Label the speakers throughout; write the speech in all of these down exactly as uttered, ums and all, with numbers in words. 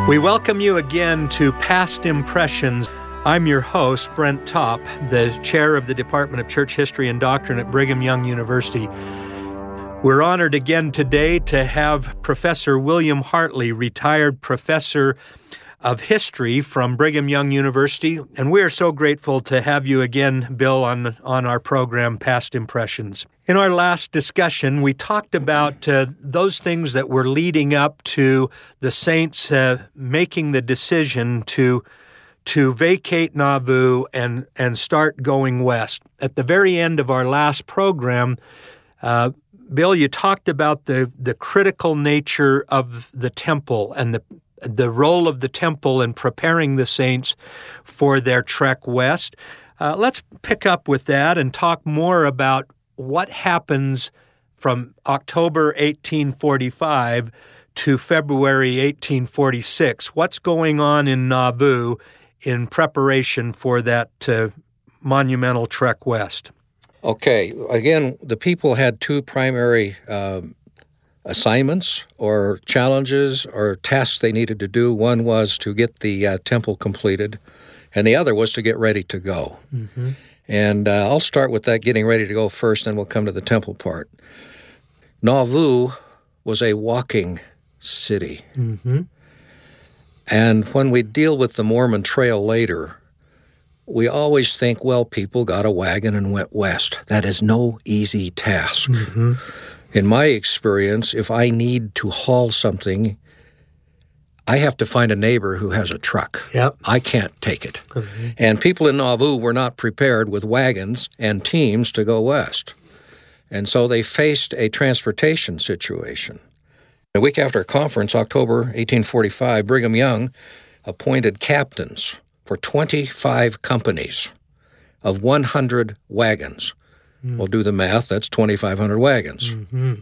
Speaker 1: We welcome you again to Past Impressions. I'm your host, Brent Topp, the chair of the Department of Church History and Doctrine at Brigham Young University. We're honored again today to have Professor William Hartley, retired professor of history from Brigham Young University, and we are so grateful to have you again, Bill, on, on our program, Past Impressions. In our last discussion, we talked about uh, those things that were leading up to the saints uh, making the decision to to vacate Nauvoo and, and start going west. At the very end of our last program, uh, Bill, you talked about the, the critical nature of the temple and the the role of the temple in preparing the saints for their trek west. Uh, let's pick up with that and talk more about what happens from October eighteen forty-five to February eighteen forty-six. What's going on in Nauvoo in preparation for that uh, monumental trek west?
Speaker 2: Okay. Again, the people had two primary um, assignments or challenges or tasks they needed to do. One was to get the uh, temple completed, and the other was to get ready to go. Mm-hmm. And uh, I'll start with that getting ready to go first, and we'll come to the temple part. Nauvoo was a walking city. Mm-hmm. And when we deal with the Mormon Trail later, we always think, well, people got a wagon and went west. That is no easy task. Mm-hmm. In my experience, if I need to haul something, I have to find a neighbor who has a truck.
Speaker 1: Yep.
Speaker 2: I can't take it. Mm-hmm. And people in Nauvoo were not prepared with wagons and teams to go west. And so they faced a transportation situation. A week after a conference, October eighteen forty-five, Brigham Young appointed captains for twenty-five companies of one hundred wagons. Mm. We'll do the math. That's twenty-five hundred wagons. Mm-hmm.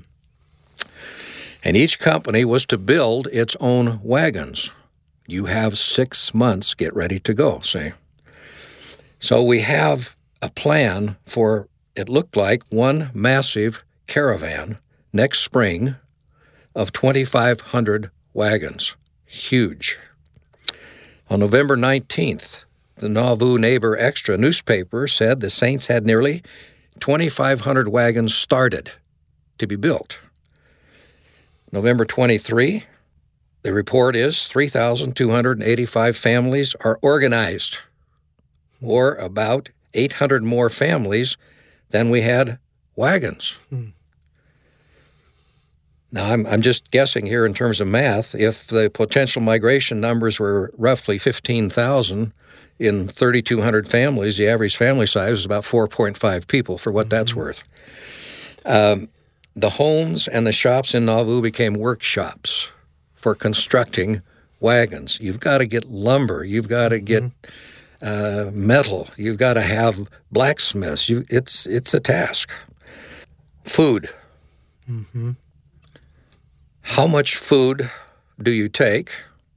Speaker 2: And each company was to build its own wagons. You have six months, get ready to go, see? So we have a plan for, it looked like, one massive caravan next spring of twenty-five hundred wagons. Huge. On November nineteenth, the Nauvoo Neighbor Extra newspaper said the saints had nearly twenty-five hundred wagons started to be built. November twenty-third, the report is three thousand two hundred eighty-five families are organized, or about eight hundred more families than we had wagons. Hmm. Now, I'm, I'm just guessing here in terms of math. If the potential migration numbers were roughly fifteen thousand in three thousand two hundred families, the average family size is about four point five people, for what mm-hmm. that's worth. Um, the homes and the shops in Nauvoo became workshops for constructing wagons. You've got to get lumber. You've got to get mm-hmm. uh, metal. You've got to have blacksmiths. You, it's, it's a task. Food. Mm-hmm. How much food do you take?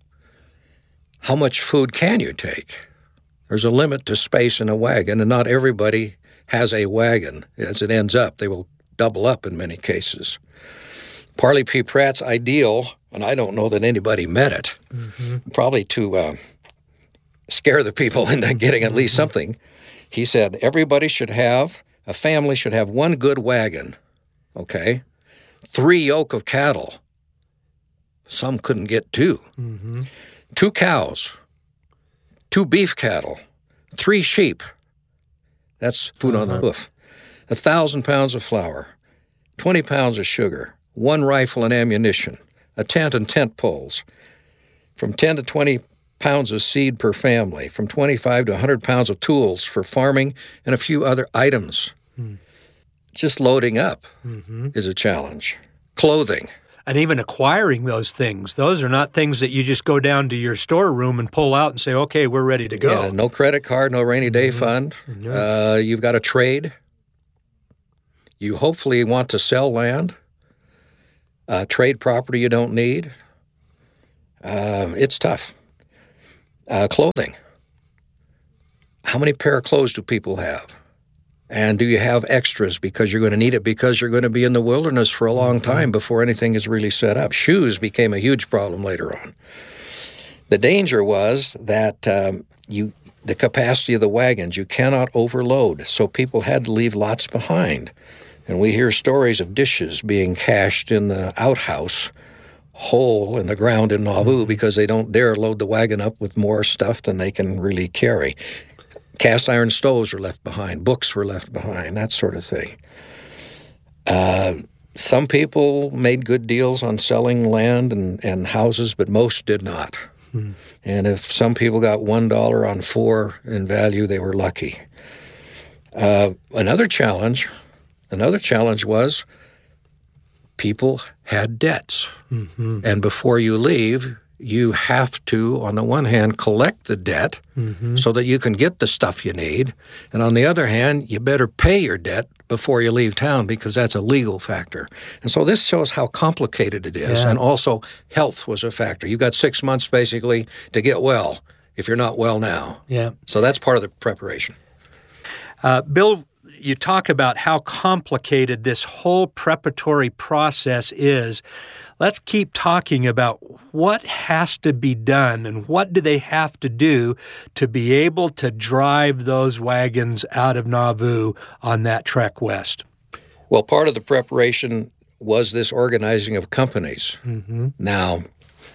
Speaker 2: How much food can you take? There's a limit to space in a wagon, and not everybody has a wagon. As it ends up, they will double up in many cases. Parley P. Pratt's ideal, and I don't know that anybody met it, mm-hmm. probably to uh, scare the people into getting at least something. He said everybody should have, a family should have one good wagon, okay? Three yoke of cattle. Some couldn't get two. Mm-hmm. Two cows, two beef cattle, three sheep. That's food uh-huh. on the hoof. A thousand pounds of flour, twenty pounds of sugar, one rifle and ammunition, a tent and tent poles, from ten to twenty pounds of seed per family, from twenty-five to one hundred pounds of tools for farming, and a few other items. Hmm. Just loading up mm-hmm. is a challenge. Clothing.
Speaker 1: And even acquiring those things. Those are not things that you just go down to your storeroom and pull out and say, okay, we're ready to go.
Speaker 2: Yeah, no credit card, no rainy day mm-hmm. fund. Mm-hmm. Uh, you've got to trade. You hopefully want to sell land. Uh, trade property you don't need. Uh, it's tough. Uh, clothing. How many pair of clothes do people have? And do you have extras because you're going to need it because you're going to be in the wilderness for a long time before anything is really set up? Shoes became a huge problem later on. The danger was that um, you the capacity of the wagons, you cannot overload, so people had to leave lots behind. And we hear stories of dishes being cached in the outhouse hole in the ground in Nauvoo because they don't dare load the wagon up with more stuff than they can really carry. Cast iron stoves were left behind, books were left behind, that sort of thing. Uh, some people made good deals on selling land and, and houses, but most did not. Hmm. And if some people got one dollar on four in value, they were lucky. Uh, another challenge, another challenge was people had debts. Mm-hmm. And before you leave, you have to, on the one hand, collect the debt mm-hmm. so that you can get the stuff you need. And on the other hand, you better pay your debt before you leave town because that's a legal factor. And so this shows how complicated it is. Yeah. And also health was a factor. You've got six months basically to get well if you're not well now. Yeah. So that's part of the preparation.
Speaker 1: Uh, Bill, you talk about how complicated this whole preparatory process is. Let's keep talking about what has to be done and what do they have to do to be able to drive those wagons out of Nauvoo on that trek west.
Speaker 2: Well, part of the preparation was this organizing of companies. Mm-hmm. Now,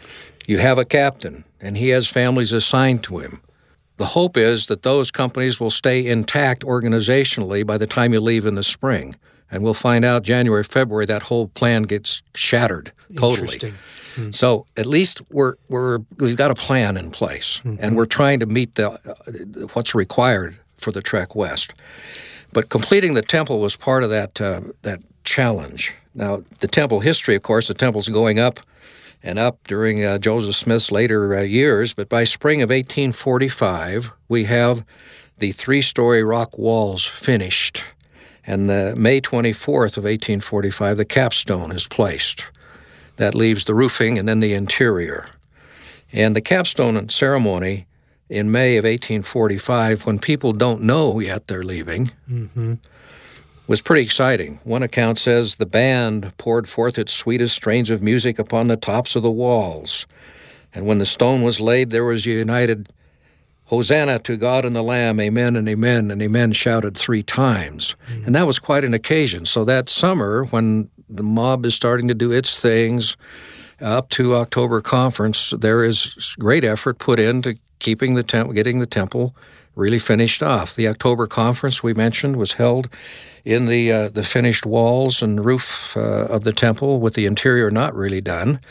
Speaker 2: you have a captain, and he has families assigned to him. The hope is that those companies will stay intact organizationally by the time you leave in the spring. And we'll find out January, February, that whole plan gets shattered totally.
Speaker 1: Interesting. Hmm.
Speaker 2: So at least we're we're we've got a plan in place, mm-hmm. and we're trying to meet the uh, what's required for the trek west. But completing the temple was part of that uh, that challenge. Now, the temple history, of course, the temple's going up and up during uh, Joseph Smith's later uh, years. But by spring of eighteen forty-five, we have the three-story rock walls finished. And the May twenty-fourth of eighteen forty-five, the capstone is placed. That leaves the roofing and then the interior. And the capstone ceremony in May of eighteen forty-five, when people don't know yet they're leaving, mm-hmm. was pretty exciting. One account says the band poured forth its sweetest strains of music upon the tops of the walls. And when the stone was laid, there was a united Hosanna to God and the Lamb, amen and amen, and amen shouted three times. Mm-hmm. And that was quite an occasion. So that summer, when the mob is starting to do its things, up to October conference, there is great effort put into keeping the temple, getting the temple really finished off. The October conference we mentioned was held in the uh, the finished walls and roof uh, of the temple with the interior not really done.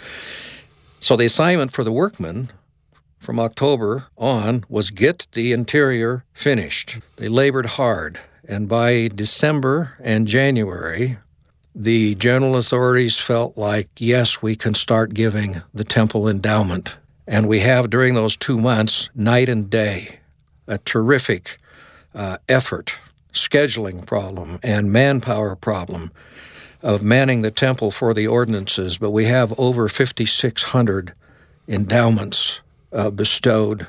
Speaker 2: So the assignment for the workmen from October on was get the interior finished. They labored hard, and by December and January, the general authorities felt like, yes, we can start giving the temple endowment. And we have, during those two months, night and day, a terrific uh, effort, scheduling problem, and manpower problem of manning the temple for the ordinances. But we have over fifty-six hundred endowments Uh, bestowed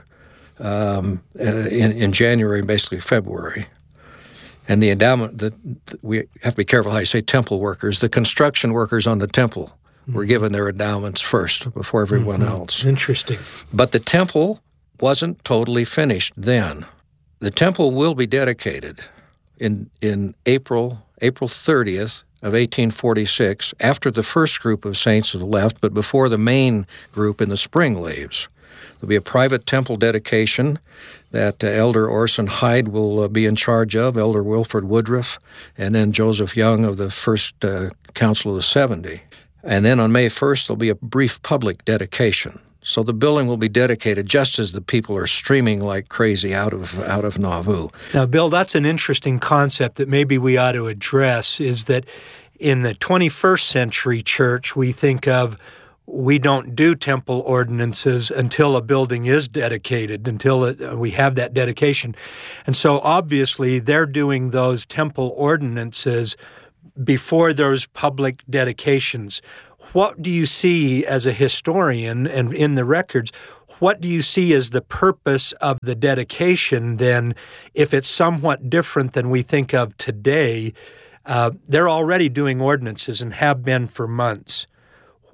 Speaker 2: um, uh, in, in January and basically February. And the endowment, the, the, we have to be careful how you say temple workers. The construction workers on the temple mm-hmm. were given their endowments first before everyone mm-hmm. else.
Speaker 1: Interesting.
Speaker 2: But the temple wasn't totally finished then. The temple will be dedicated in in April, April thirtieth of eighteen forty-six, after the first group of saints have left, but before the main group in the spring leaves. There'll be a private temple dedication that uh, Elder Orson Hyde will uh, be in charge of, Elder Wilford Woodruff, and then Joseph Young of the First uh, Council of the seventy. And then on May first, there'll be a brief public dedication. So the building will be dedicated just as the people are streaming like crazy out of out of Nauvoo.
Speaker 1: Now, Bill, that's an interesting concept that maybe we ought to address, is that in the twenty-first century church, we think of we don't do temple ordinances until a building is dedicated, until it, uh, we have that dedication. And so obviously they're doing those temple ordinances before those public dedications. What do you see as a historian and in the records, what do you see as the purpose of the dedication then, if it's somewhat different than we think of today? Uh, they're already doing ordinances and have been for months.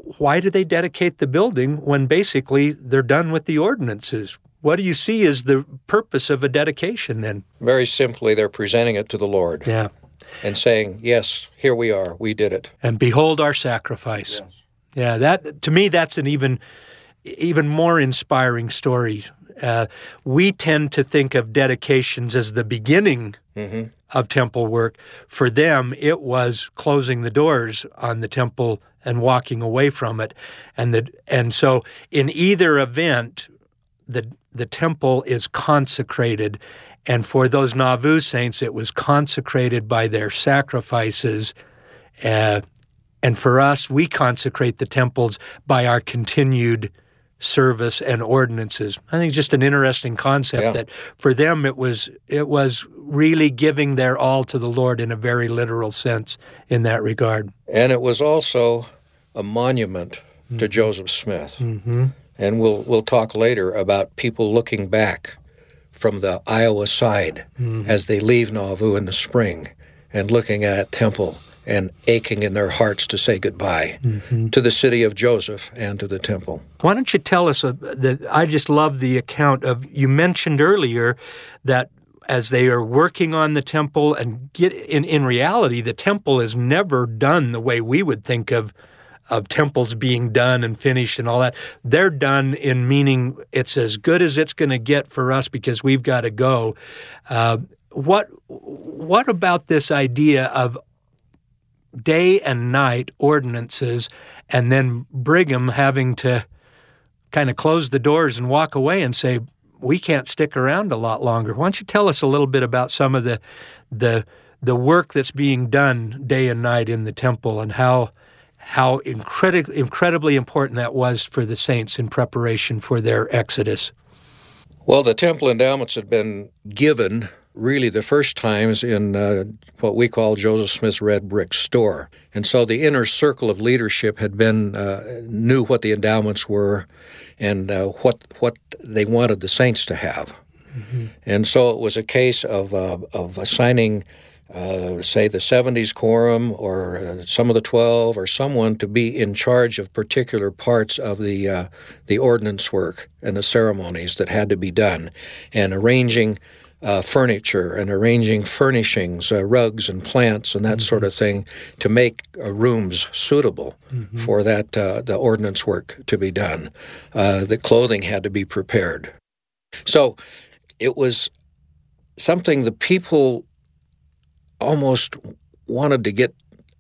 Speaker 1: why do they dedicate the building when basically they're done with the ordinances? What do you see as the purpose of a dedication then?
Speaker 2: Very simply, they're presenting it to the Lord.
Speaker 1: Yeah.
Speaker 2: And saying, yes, here we are, we did it.
Speaker 1: And behold our sacrifice.
Speaker 2: Yes.
Speaker 1: Yeah, that to me, that's an even, even more inspiring story. Uh, we tend to think of dedications as the beginning mm-hmm. of temple work. For them, it was closing the doors on the temple and walking away from it. And the and so in either event, the the temple is consecrated. And for those Nauvoo saints, it was consecrated by their sacrifices. Uh, and for us, we consecrate the temples by our continued service and ordinances. I think just an interesting concept yeah. that for them it was it was really giving their all to the Lord in a very literal sense in that regard.
Speaker 2: And it was also a monument mm-hmm. to Joseph Smith. Mm-hmm. And we'll we'll talk later about people looking back from the Iowa side mm-hmm. as they leave Nauvoo in the spring and looking at temple and aching in their hearts to say goodbye mm-hmm. to the city of Joseph and to the temple.
Speaker 1: Why don't you tell us, uh, that I just love the account of, you mentioned earlier that as they are working on the temple and get in, in reality, the temple is never done the way we would think of of temples being done and finished and all that. They're done in meaning it's as good as it's going to get for us because we've got to go. Uh, what what about this idea of day and night ordinances and then Brigham having to kind of close the doors and walk away and say, we can't stick around a lot longer? Why don't you tell us a little bit about some of the the the work that's being done day and night in the temple and how how incredi- incredibly important that was for the saints in preparation for their exodus?
Speaker 2: Well, the temple endowments had been given really the first times in uh, what we call Joseph Smith's red brick store. And so the inner circle of leadership had been, uh, knew what the endowments were and uh, what what they wanted the saints to have. Mm-hmm. And so it was a case of, uh, of assigning Uh, say the seventies quorum or uh, some of the twelve or someone to be in charge of particular parts of the uh, the ordinance work and the ceremonies that had to be done, and arranging uh, furniture and arranging furnishings, uh, rugs and plants and that mm-hmm. sort of thing to make uh, rooms suitable mm-hmm. for that uh, the ordinance work to be done. Uh, the clothing had to be prepared. So it was something the people almost wanted to get.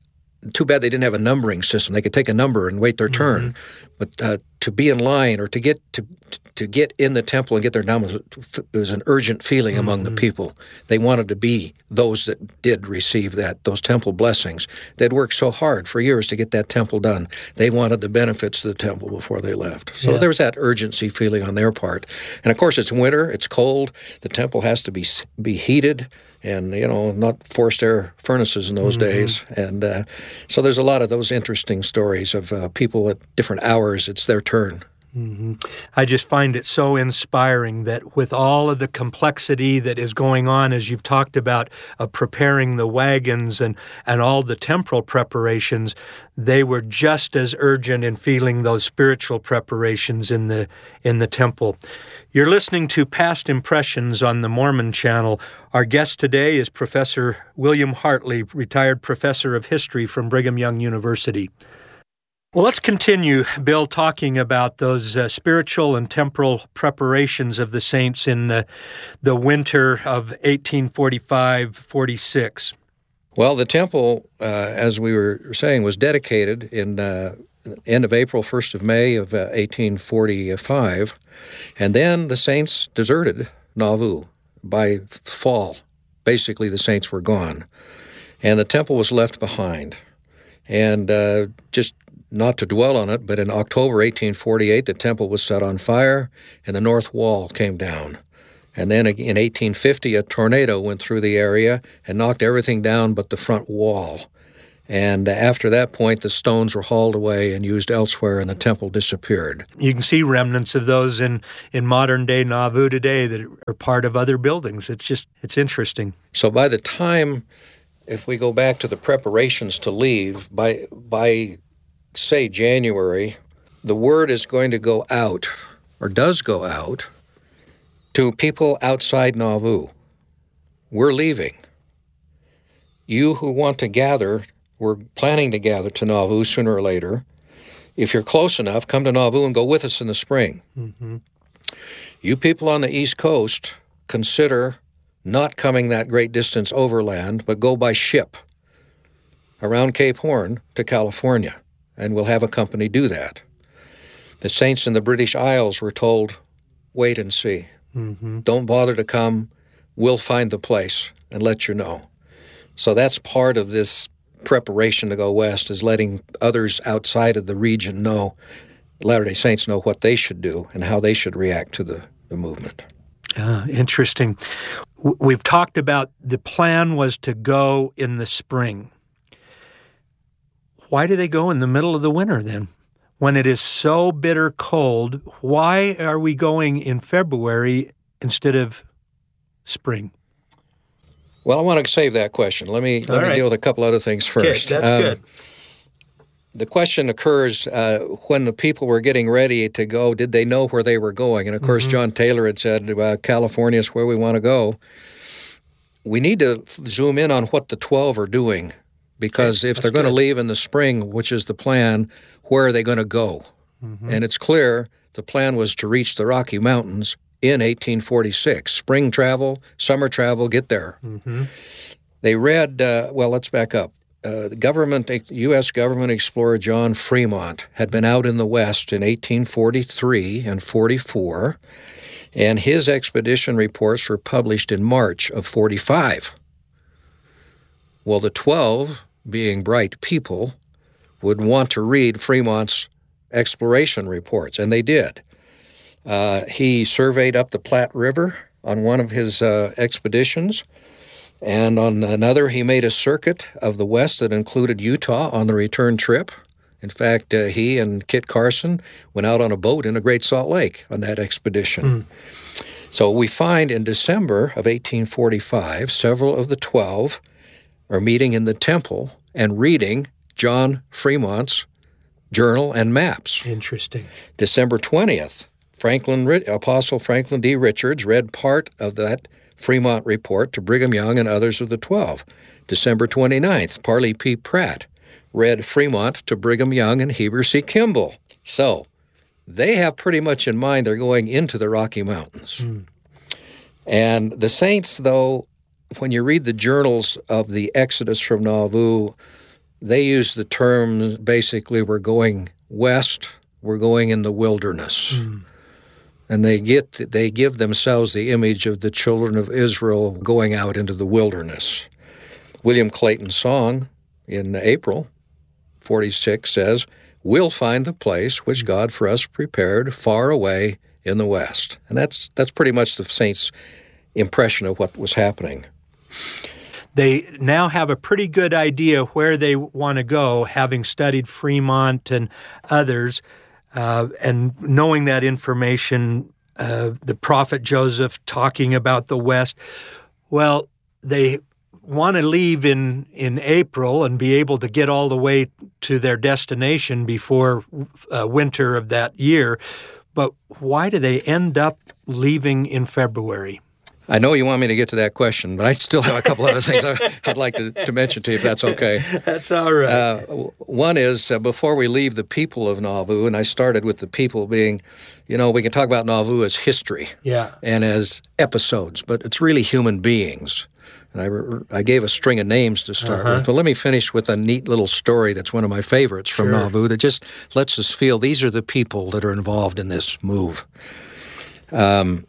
Speaker 2: Too bad they didn't have a numbering system. They could take a number and wait their turn. Mm-hmm. But uh, to be in line or to get to to get in the temple and get their numbers, it was an urgent feeling mm-hmm. among the people. They wanted to be those that did receive that, those temple blessings. They'd worked so hard for years to get that temple done. They wanted the benefits of the temple before they left. So yeah. there was that urgency feeling on their part. And of course, it's winter, it's cold. The temple has to be be heated. And, you know, not forced air furnaces in those mm-hmm. days. And uh, so there's a lot of those interesting stories of uh, people at different hours, it's their turn.
Speaker 1: Mm-hmm. I just find it so inspiring that with all of the complexity that is going on, as you've talked about, of preparing the wagons and, and all the temporal preparations, they were just as urgent in feeling those spiritual preparations in the in the temple. You're listening to Past Impressions on the Mormon Channel. Our guest today is Professor William Hartley, retired professor of history from Brigham Young University. Well, let's continue, Bill, talking about those uh, spiritual and temporal preparations of the saints in the, the winter of eighteen forty-five forty-six.
Speaker 2: Well, the temple, uh, as we were saying, was dedicated in uh, end of April, first of May of uh, eighteen forty-five, and then the saints deserted Nauvoo by fall. Basically, the saints were gone, and the temple was left behind. And uh, just not to dwell on it, but in October eighteen forty-eight, the temple was set on fire, and the north wall came down. And then in eighteen fifty, a tornado went through the area and knocked everything down but the front wall. And after that point, the stones were hauled away and used elsewhere, and the temple disappeared.
Speaker 1: You can see remnants of those in, in modern-day Nauvoo today that are part of other buildings. It's just, it's interesting.
Speaker 2: So by the time, if we go back to the preparations to leave, by by say January, the word is going to go out, or does go out, to people outside Nauvoo. We're leaving. You who want to gather, we're planning to gather to Nauvoo sooner or later. If you're close enough, come to Nauvoo and go with us in the spring. Mm-hmm. You people on the East Coast, consider not coming that great distance overland, but go by ship around Cape Horn to California, and we'll have a company do that. The saints in the British Isles were told, wait and see. Mm-hmm. Don't bother to come. We'll find the place and let you know. So that's part of this preparation to go west, is letting others outside of the region know, Latter-day Saints know what they should do and how they should react to the, the movement.
Speaker 1: Uh, interesting. W- we've talked about the plan was to go in the spring. Why do they go in the middle of the winter then? When it is so bitter cold, why are we going in February instead of spring?
Speaker 2: Well, I want to save that question. Let me let
Speaker 1: All
Speaker 2: me
Speaker 1: right.
Speaker 2: deal with a couple other things first.
Speaker 1: Okay, that's
Speaker 2: um,
Speaker 1: good.
Speaker 2: The question occurs uh, when the people were getting ready to go, did they know where they were going? And, of course, mm-hmm. John Taylor had said, uh, California is where we want to go. We need to f- zoom in on what the twelve are doing, because okay, if they're going to leave in the spring, which is the plan, where are they going to go? Mm-hmm. And it's clear the plan was to reach the Rocky Mountains in eighteen forty-six. Spring travel, summer travel, get there. Mm-hmm. They read, uh, well, let's back up. Uh, the government, U S government explorer John Fremont had been out in the West in eighteen forty-three and forty-four, and his expedition reports were published in March of forty-five. Well, the twelve, being bright people, would want to read Fremont's exploration reports, and they did. Uh, he surveyed up the Platte River on one of his uh, expeditions, and on another he made a circuit of the West that included Utah on the return trip. In fact, uh, he and Kit Carson went out on a boat in the Great Salt Lake on that expedition. Mm. So we find in December of eighteen forty-five, several of the twelve are meeting in the temple and reading John Fremont's journal and maps.
Speaker 1: Interesting.
Speaker 2: December twentieth, Franklin, Apostle Franklin D. Richards read part of that Fremont report to Brigham Young and others of the twelve. December twenty-ninth, Parley P. Pratt read Fremont to Brigham Young and Heber C. Kimball. So they have pretty much in mind they're going into the Rocky Mountains. Mm. And the saints, though, when you read the journals of the Exodus from Nauvoo, they use the terms, basically, we're going west, we're going in the wilderness. Mm. And they get they give themselves the image of the children of Israel going out into the wilderness. William Clayton's song in April forty-six says, we'll find the place which God for us prepared far away in the west. And that's that's pretty much the saints' impression of what was happening.
Speaker 1: They now have a pretty good idea where they want to go, having studied Fremont and others. Uh, and knowing that information, uh, the prophet Joseph talking about the West, well, they want to leave in, in April and be able to get all the way to their destination before uh, winter of that year. But why do they end up leaving in February?
Speaker 2: I know you want me to get to that question, but I still have a couple other things I'd like to, to mention to you, if that's okay.
Speaker 1: That's all right.
Speaker 2: Uh, one is, uh, before we leave the people of Nauvoo, and I started with the people being, you know, we can talk about Nauvoo as history
Speaker 1: yeah.
Speaker 2: and as episodes, but it's really human beings. And I, re- I gave a string of names to start uh-huh. with, but let me finish with a neat little story that's one of my favorites from
Speaker 1: sure.
Speaker 2: Nauvoo that just lets us feel these are the people that are involved in this move. Um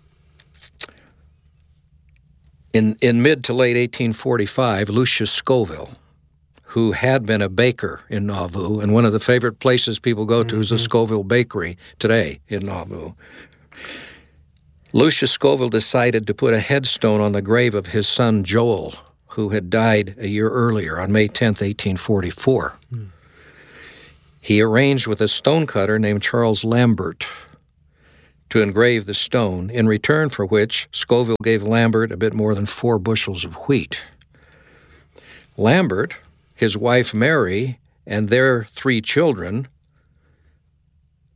Speaker 2: In, in mid to late eighteen forty-five, Lucius Scoville, who had been a baker in Nauvoo, and one of the favorite places people go to mm-hmm. is the Scoville Bakery today in Nauvoo. Lucius Scoville decided to put a headstone on the grave of his son Joel, who had died a year earlier on May tenth, eighteen forty-four. Mm. He arranged with a stonecutter named Charles Lambert to engrave the stone, in return for which Scoville gave Lambert a bit more than four bushels of wheat. Lambert, his wife Mary, and their three children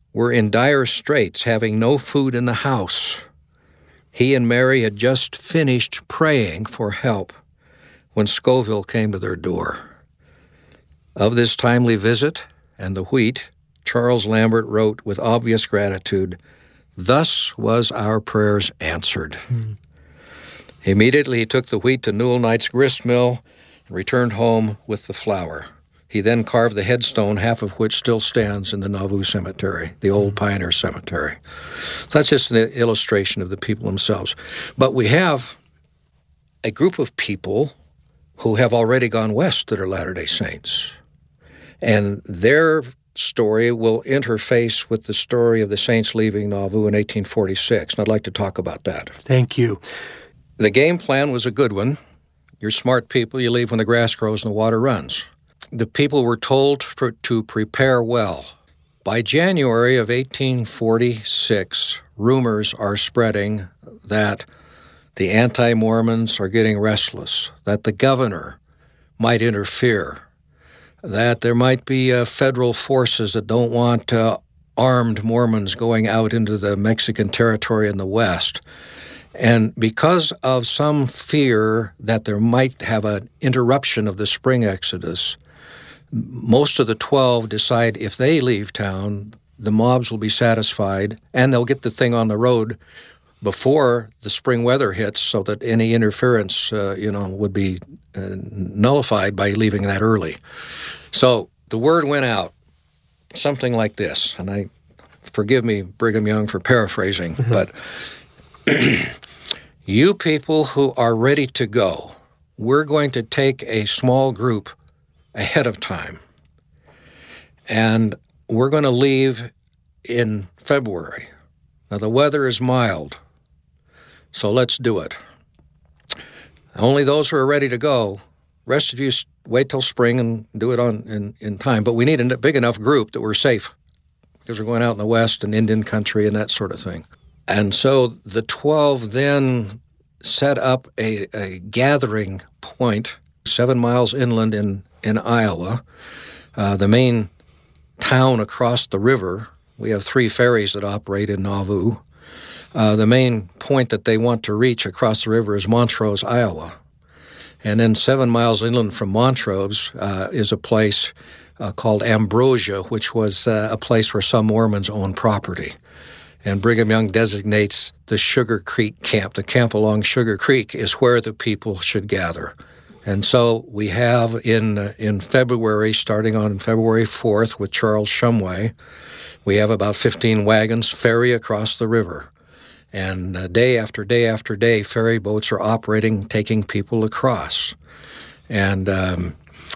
Speaker 2: were in dire straits, having no food in the house. He and Mary had just finished praying for help when Scoville came to their door. Of this timely visit and the wheat, Charles Lambert wrote with obvious gratitude, "Thus was our prayers answered." Mm. Immediately he took the wheat to Newell Knight's grist mill and returned home with the flour. He then carved the headstone, half of which still stands in the Nauvoo Cemetery, the old Pioneer Cemetery. So that's just an illustration of the people themselves. But we have a group of people who have already gone west that are Latter-day Saints. And their story will interface with the story of the Saints leaving Nauvoo in eighteen forty-six, and I'd like to talk about that.
Speaker 1: Thank you.
Speaker 2: The game plan was a good one. You're smart people. You leave when the grass grows and the water runs. The people were told to prepare well. By January of eighteen forty-six, rumors are spreading that the anti-Mormons are getting restless, that the governor might interfere, that there might be uh, federal forces that don't want uh, armed Mormons going out into the Mexican territory in the west. And because of some fear that there might have an interruption of the spring exodus, most of the twelve decide if they leave town, the mobs will be satisfied, and they'll get the thing on the road before the spring weather hits so that any interference, uh, you know, would be uh, nullified by leaving that early. So the word went out, something like this, and I forgive me, Brigham Young, for paraphrasing, mm-hmm. but you people who are ready to go, we're going to take a small group ahead of time, and we're going to leave in February. Now, the weather is mild, so let's do it. Only those who are ready to go. Rest of you wait till spring and do it on in, in time. But we need a big enough group that we're safe because we're going out in the west and Indian country and that sort of thing. And so the twelve then set up a, a gathering point seven miles inland in, in Iowa, uh, the main town across the river. We have three ferries that operate in Nauvoo. Uh, the main point that they want to reach across the river is Montrose, Iowa. And then seven miles inland from Montrose uh, is a place uh, called Ambrosia, which was uh, a place where some Mormons owned property. And Brigham Young designates the Sugar Creek Camp. The camp along Sugar Creek is where the people should gather. And so we have in uh, in February, starting on February fourth with Charles Shumway, we have about fifteen wagons ferry across the river. And uh, day after day after day, ferry boats are operating, taking people across. And um,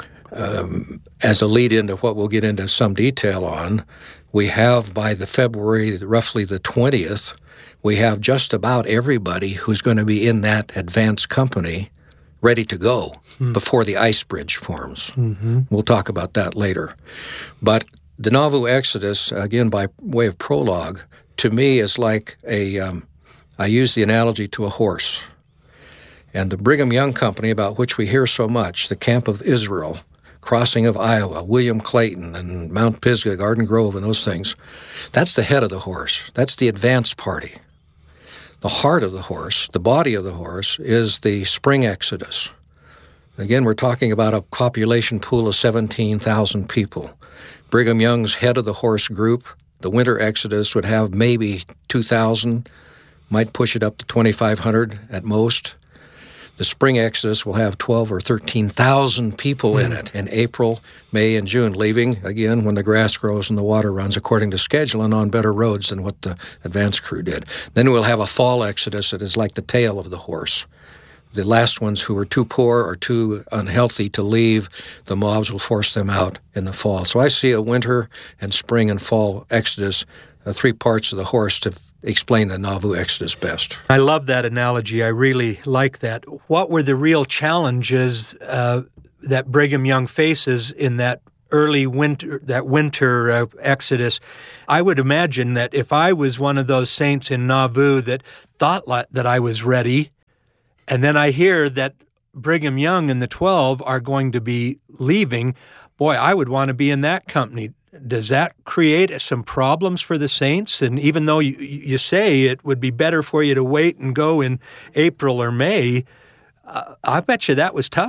Speaker 2: um, as a lead into what we'll get into some detail on, we have by the February, roughly the twentieth, we have just about everybody who's going to be in that advance company ready to go hmm. before the ice bridge forms. Mm-hmm. We'll talk about that later. But the Nauvoo Exodus, again, by way of prologue, to me is like a, um, I use the analogy to a horse. And the Brigham Young Company, about which we hear so much, the Camp of Israel, Crossing of Iowa, William Clayton, and Mount Pisgah, Garden Grove, and those things, that's the head of the horse. That's the advance party. The heart of the horse, the body of the horse, is the spring exodus. Again, we're talking about a population pool of seventeen thousand people. Brigham Young's head of the horse group, the winter exodus, would have maybe two thousand, might push it up to twenty-five hundred at most. The spring exodus will have twelve or thirteen thousand people in it in April, May, and June, leaving, again, when the grass grows and the water runs according to schedule and on better roads than what the advance crew did. Then we'll have a fall exodus that is like the tail of the horse. The last ones who are too poor or too unhealthy to leave, the mobs will force them out in the fall. So I see a winter and spring and fall exodus, uh, three parts of the horse to explain the Nauvoo Exodus best.
Speaker 1: I love that analogy. I really like that. What were the real challenges uh, that Brigham Young faces in that early winter, that winter uh, Exodus? I would imagine that if I was one of those saints in Nauvoo that thought like, that I was ready, and then I hear that Brigham Young and the twelve are going to be leaving, boy, I would want to be in that company. does that create some problems for the saints? And even though you, you say it would be better for you to wait and go in April or May, uh, I bet you that was tough